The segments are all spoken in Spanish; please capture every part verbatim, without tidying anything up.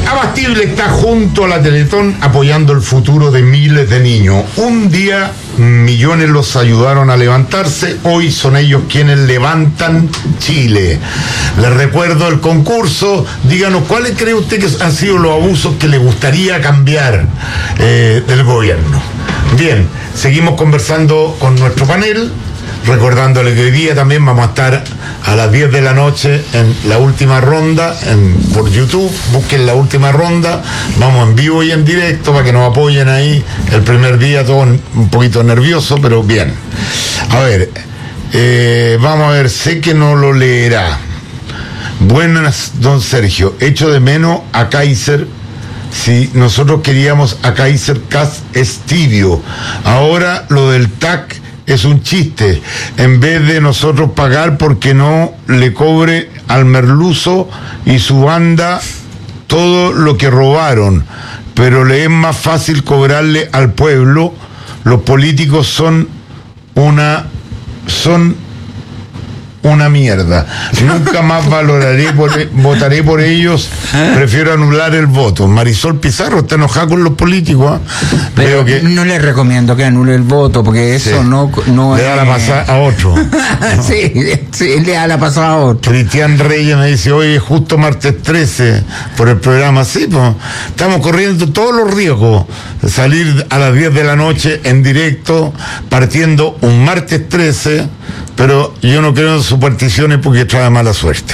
Abastible está junto a la Teletón apoyando el futuro de miles de niños. Un día millones los ayudaron a levantarse, hoy son ellos quienes levantan Chile. Les recuerdo el concurso, díganos cuáles cree usted que han sido los abusos que le gustaría cambiar eh, del gobierno. Bien, seguimos conversando con nuestro panel, recordándole que hoy día también vamos a estar a las diez de la noche en la última ronda en, por YouTube. Busquen la última ronda, vamos en vivo y en directo para que nos apoyen ahí. El primer día todo un poquito nervioso, pero bien. A ver, eh, vamos a ver, sé que no lo leerá. Buenas, don Sergio, echo de menos a Kaiser. Si nosotros queríamos a Kaiser Cas Estidio, ahora lo del T A C es un chiste, en vez de nosotros pagar porque no le cobre al merluzo y su banda todo lo que robaron, pero le es más fácil cobrarle al pueblo. Los políticos son una son una mierda, nunca más valoraré por, votaré por ellos, prefiero anular el voto. Marisol Pizarro está enojada con los políticos, ¿eh? Pero que no le recomiendo que anule el voto porque eso sí, no, no le da es... la pasada a otro. sí, sí, le da la pasada a otro. Cristian Reyes me dice, hoy es justo martes trece por el programa. Sí, pues estamos corriendo todos los riesgos, salir a las diez de la noche en directo, partiendo un martes trece, pero yo no creo en supersticiones porque trae mala suerte.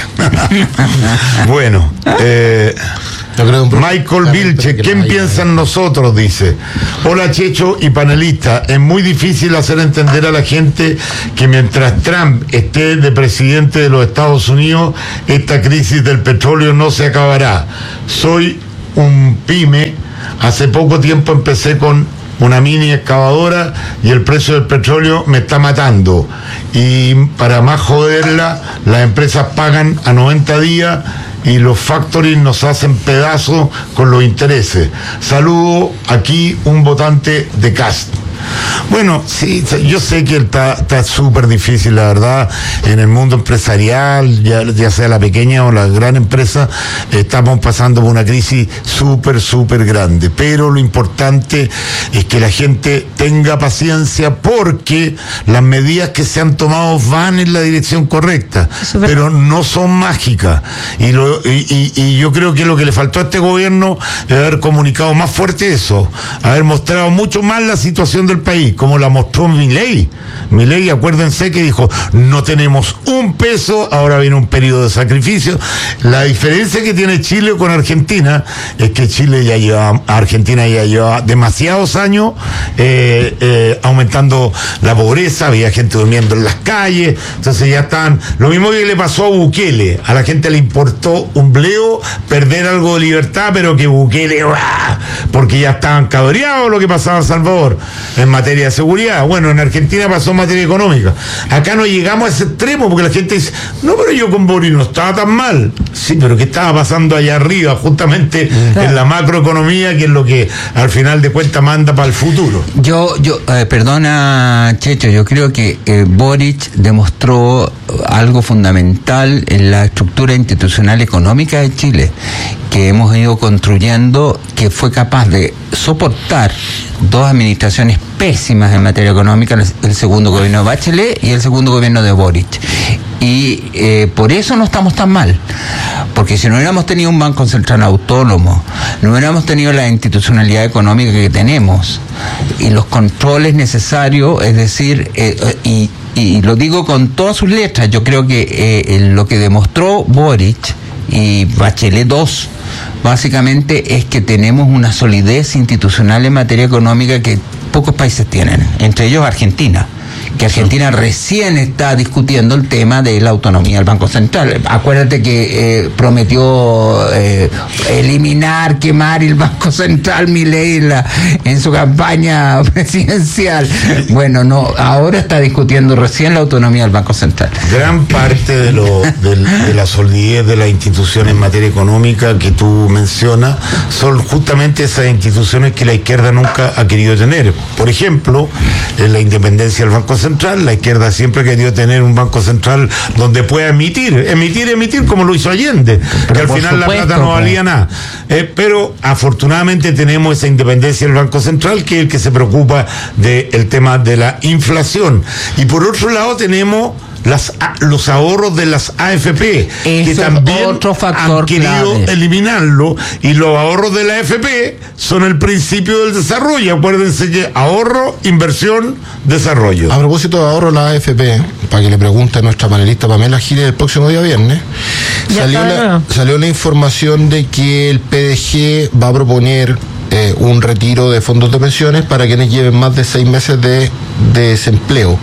Bueno, eh, Michael Vilche, ¿quién piensa en nosotros? Dice, hola Checho y panelista, es muy difícil hacer entender a la gente que mientras Trump esté de presidente de los Estados Unidos, esta crisis del petróleo no se acabará. Soy un pyme, hace poco tiempo empecé con una mini excavadora y el precio del petróleo me está matando, y para más joderla las empresas pagan a noventa días y los factories nos hacen pedazos con los intereses. Saludo, aquí un votante de Cast. Bueno, sí, yo sé que está súper difícil, la verdad, en el mundo empresarial, ya, ya sea la pequeña o la gran empresa, estamos pasando por una crisis súper, súper grande, pero lo importante es que la gente tenga paciencia porque las medidas que se han tomado van en la dirección correcta, pero no son mágicas, y, lo, y, y, y yo creo que lo que le faltó a este gobierno es haber comunicado más fuerte eso, haber mostrado mucho más la situación del país, como la mostró Milei. Milei, acuérdense que dijo, no tenemos un peso, ahora viene un periodo de sacrificio. La diferencia que tiene Chile con Argentina es que Chile ya lleva, Argentina ya lleva demasiados años eh, eh, aumentando la pobreza, había gente durmiendo en las calles, entonces ya están, lo mismo que le pasó a Bukele, a la gente le importó un bleo perder algo de libertad, pero que Bukele, ¡ah!, porque ya estaban cabreados lo que pasaba en Salvador en materia de seguridad. Bueno, en Argentina pasó en materia económica. Acá no llegamos a ese extremo porque la gente dice, no, pero yo con Boris no estaba tan mal. Sí, pero ¿qué estaba pasando allá arriba? Justamente claro, en la macroeconomía, que es lo que al final de cuentas manda para el futuro. Yo, yo, eh, perdona, Checho, yo creo que eh, Boric demostró algo fundamental en la estructura institucional económica de Chile, que hemos ido construyendo, que fue capaz de soportar dos administraciones pésimas en materia económica, el segundo gobierno de Bachelet y el segundo gobierno de Boric. Y eh, por eso no estamos tan mal, porque si no hubiéramos tenido un Banco Central autónomo, no hubiéramos tenido la institucionalidad económica que tenemos y los controles necesarios, es decir, eh, y, y lo digo con todas sus letras, yo creo que eh, lo que demostró Boric y Bachelet dos básicamente es que tenemos una solidez institucional en materia económica que pocos países tienen, entre ellos Argentina, que Argentina recién está discutiendo el tema de la autonomía del Banco Central. Acuérdate que eh, prometió eh, eliminar, quemar el Banco Central Milei en, la, en su campaña presidencial. Bueno, no, ahora está discutiendo recién la autonomía del Banco Central. Gran parte de, lo, de, de la solidez de las instituciones en materia económica que tú mencionas son justamente esas instituciones que la izquierda nunca ha querido tener. Por ejemplo, la independencia del Banco Central Central. La izquierda siempre ha querido tener un Banco Central donde pueda emitir, emitir, emitir, como lo hizo Allende, pero que al final supuesto, la plata no valía pues. nada. Eh, pero afortunadamente tenemos esa independencia del Banco Central, que es el que se preocupa del tema de la inflación. Y por otro lado tenemos Las, los ahorros de las A F P, Eso que también otro factor han querido clave. eliminarlo, y los ahorros de la A F P son el principio del desarrollo. Acuérdense que ahorro, inversión, desarrollo. A propósito de ahorro, la A F P, para que le pregunte a nuestra panelista Pamela Giles el próximo día viernes, salió la, salió la información de que el P D G va a proponer eh, un retiro de fondos de pensiones para quienes lleven más de seis meses de, de desempleo.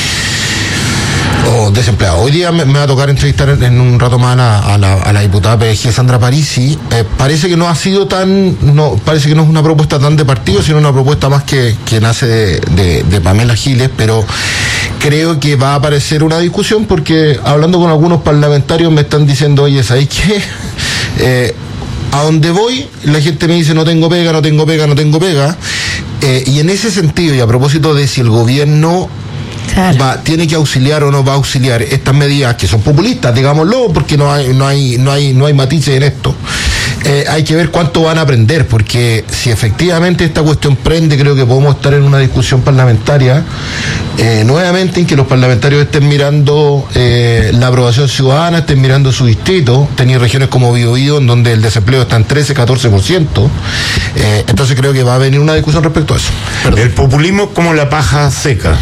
O desempleado. Hoy día me, me va a tocar entrevistar en, en un rato más a la, a la, a la diputada P D G, Sandra Parisi. Eh, parece que no ha sido tan, no, parece que no es una propuesta tan de partido, sino una propuesta más que, que nace de, de, de Pamela Giles, pero creo que va a aparecer una discusión, porque hablando con algunos parlamentarios me están diciendo, oye, ¿sabéis qué? Eh, a donde voy, la gente me dice no tengo pega, no tengo pega, no tengo pega. Eh, y en ese sentido, y a propósito de si el gobierno Claro. Va, tiene que auxiliar o no va a auxiliar estas medidas que son populistas, digámoslo, porque no hay, no hay, no hay, no hay matices en esto. Eh, hay que ver cuánto van a aprender, porque si efectivamente esta cuestión prende, creo que podemos estar en una discusión parlamentaria eh, nuevamente en que los parlamentarios estén mirando eh, la aprobación ciudadana, estén mirando su distrito. Tenéis regiones como Biobío en donde el desempleo está en trece, catorce por ciento. Eh, entonces creo que va a venir una discusión respecto a eso. Perdón. El populismo es como la paja seca,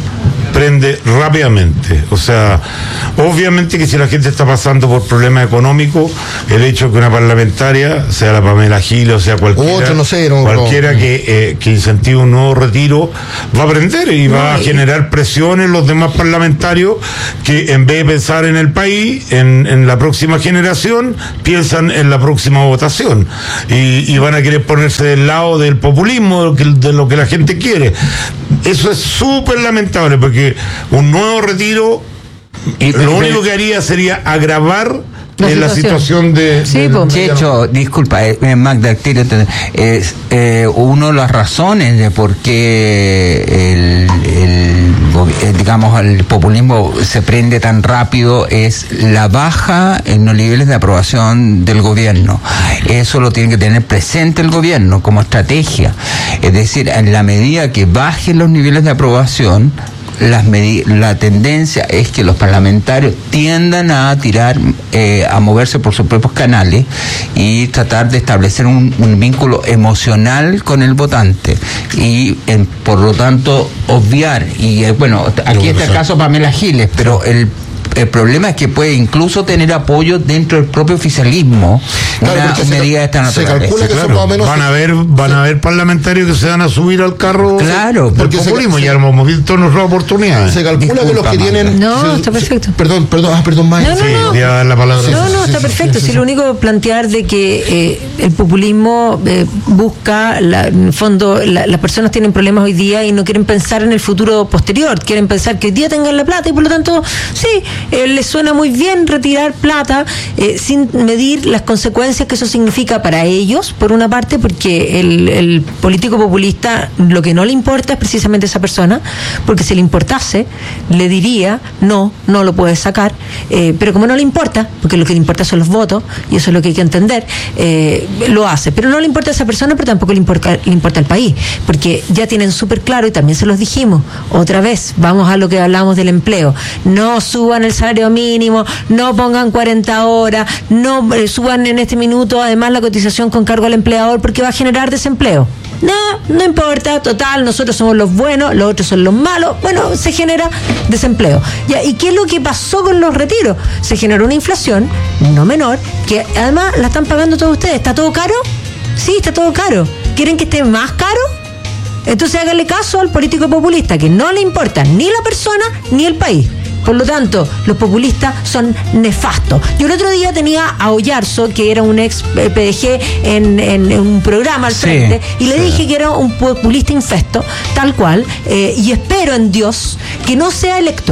prende rápidamente. O sea, obviamente que si la gente está pasando por problemas económicos, el hecho de que una parlamentaria, sea la Pamela Giles o sea cualquiera, Otro, no sé, no, cualquiera no. que, eh, que incentive un nuevo retiro, va a prender y no, va a generar presión en los demás parlamentarios, que en vez de pensar en el país, en, en la próxima generación, piensan en la próxima votación y, y van a querer ponerse del lado del populismo, de lo que, de lo que la gente quiere. Eso es súper lamentable, porque un nuevo retiro y lo único que haría sería agravar la, en la situación de... Sí, de, pues, Checho, disculpa, eh, Magda, es eh, una de las razones de por qué el, el, digamos, el populismo se prende tan rápido es la baja en los niveles de aprobación del gobierno. Eso lo tiene que tener presente el gobierno como estrategia. Es decir, en la medida que bajen los niveles de aprobación, Las medi- la tendencia es que los parlamentarios tiendan a tirar, eh, a moverse por sus propios canales y tratar de establecer un, un vínculo emocional con el votante y en, por lo tanto obviar, y eh, bueno, aquí está el caso Pamela Giles, pero el El problema es que puede incluso tener apoyo dentro del propio oficialismo, claro, una medida de esta naturaleza. Se calcula que claro, son más o menos van a haber, van a haber parlamentarios que se van a subir al carro claro, del populismo, se, ya hemos visto nuestras oportunidades. Se calcula Disculpa, que los que tienen... No, se, está perfecto. Se, perdón, perdón, ah, perdón, Maya. No, no, sí, no. voy a dar la palabra. No, no, está perfecto. Si lo único plantear de que eh, el populismo eh, busca, la, en el fondo, la, las personas tienen problemas hoy día y no quieren pensar en el futuro posterior, quieren pensar que hoy día tengan la plata y por lo tanto, sí, eh, les suena muy bien retirar plata eh, sin medir las consecuencias que eso significa para ellos, por una parte, porque el, el político populista lo que no le importa es precisamente esa persona, porque si le importase, le diría, no, no lo puedes sacar, eh, pero como no le importa, porque lo que le importa son los votos, y eso es lo que hay que entender, eh, lo hace, pero no le importa a esa persona, pero tampoco le importa, le importa al país, porque ya tienen súper claro, y también se los dijimos, otra vez, vamos a lo que hablamos del empleo, no suban el salario mínimo, no pongan cuarenta horas, no eh, suban en este minuto además la cotización con cargo al empleador porque va a generar desempleo. No, no importa, total, nosotros somos los buenos, los otros son los malos, bueno, se genera desempleo. Ya, ¿y qué es lo que pasó con los retiros? Se generó una inflación no menor, que además la están pagando todos ustedes. ¿Está todo caro? Sí, está todo caro. ¿Quieren que esté más caro? Entonces háganle caso al político populista, que no le importa ni la persona ni el país. Por lo tanto, los populistas son nefastos. Yo el otro día tenía a Oyarzo, que era un ex P D G, en, en, en un programa al frente, sí, y le sí. dije que era un populista infesto, tal cual, eh, y espero en Dios que no sea electo.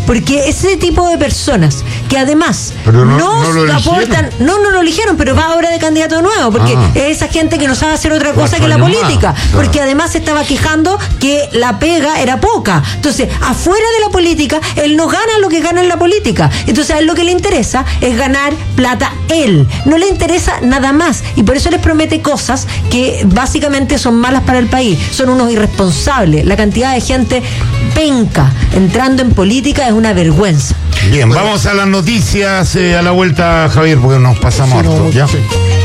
Porque ese tipo de personas que además Pero no- no, no lo aportan, no, no lo eligieron, pero va ahora de candidato nuevo, porque Ah. es esa gente que no sabe hacer otra cosa Cuatro que la años política, más, claro. porque además se estaba quejando que la pega era poca. Entonces, afuera de la política, él no gana lo que gana en la política. Entonces, a él lo que le interesa es ganar plata él. No le interesa nada más. Y por eso les promete cosas que básicamente son malas para el país. Son unos irresponsables. La cantidad de gente penca entrando en política es una vergüenza. Bien, vamos a las noticias eh, a la vuelta, Javier, porque nos pasamos Sí, no, harto, ¿ya? sí.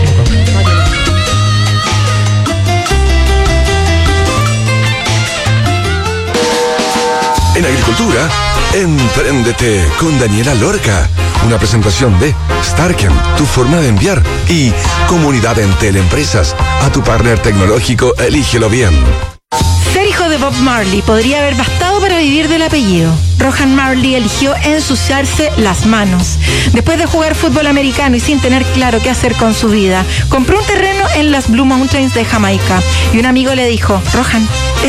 En agricultura, Empréndete con Daniela Lorca. Una presentación de Starkem, tu forma de enviar. Y Comunidad Entel Empresas. A tu partner tecnológico, elígelo bien. Ser hijo de Bob Marley podría haber bastado para vivir del apellido. Rohan Marley eligió ensuciarse las manos. Después de jugar fútbol americano y sin tener claro qué hacer con su vida, compró un terreno en las Blue Mountains de Jamaica. Y un amigo le dijo, Rohan,